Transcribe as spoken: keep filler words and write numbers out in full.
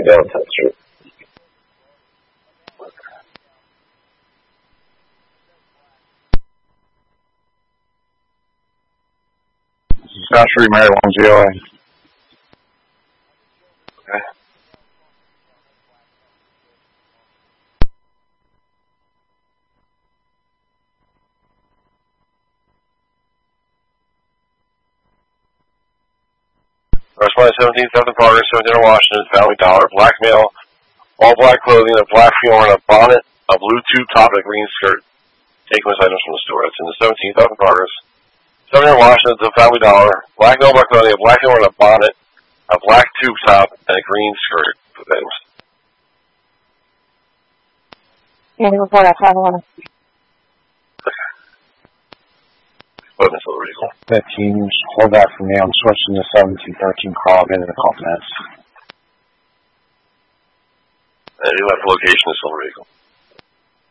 down tenth Street. South Street, Mary one G O A. Okay. First one, seventeen South Parker, seventeen Washington, family dollar, black male, all black clothing, a black female wearing a bonnet, a blue tube top, and a green skirt. Take those items from the store. That's in the seventeen South Parkers. seventeen Washington, a family dollar, black male, black clothing, a black female wearing a bonnet, a black tube top, and a green skirt. Those items. Any report at five eleven. Equipment Silver Eagle. fifteen, hold that for me. I'm switching to seventeen thirteen Carl into the compliments. And you left location of Silver Eagle.